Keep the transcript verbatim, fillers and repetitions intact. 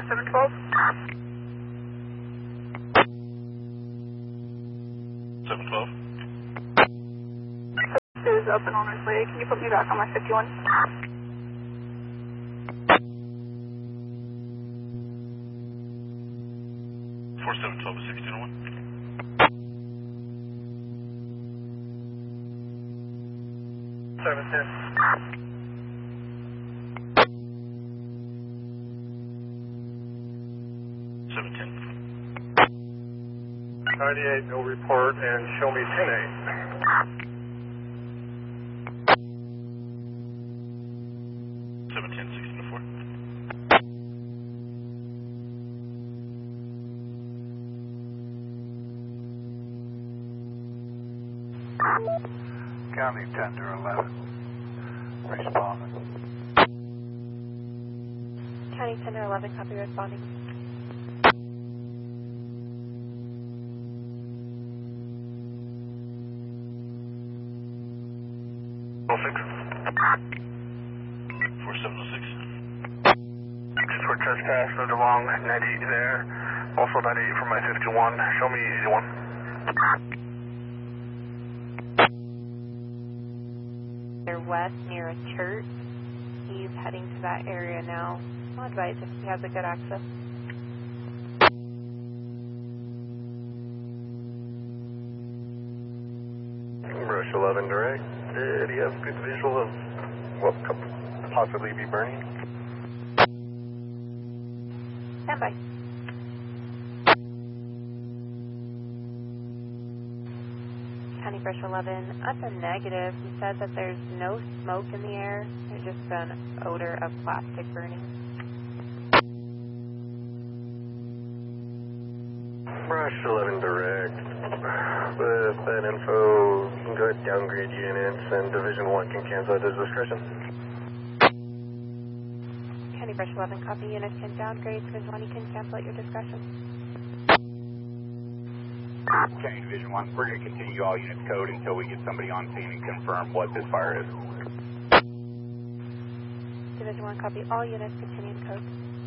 seven twelve. seven twelve. This is up and on its way. Can you put me back on my fifty-one? four seven twelve is sixteen oh one. seven ten. seven ten. ninety-eight, no report, and show me ten eight. seven ten, sixteen oh four. County tender eleven. Responding. County tender eleven, copy responding. oh six. four seven oh six. Just for trespass, moved along, ninety-eight there. Also ninety-eight for my fifty-one. Show me eighty-one. They're west near a church. He's heading to that area now. I'll advise if he has a good access. Brush eleven direct. Did he have good visual of what could possibly be burning? Stand by. County Brush eleven, that's a negative. He said that there's no smoke in the air. There's just an odor of plastic burning. Brush eleven direct. With that info, you can go ahead and downgrade units, and Division one can cancel at his discretion. County Brush eleven, copy. Units can downgrade. Division one, you can cancel at your discretion. County Division one, we're going to continue all units code until we get somebody on scene and confirm what this fire is. Division one, copy. All units continue in code.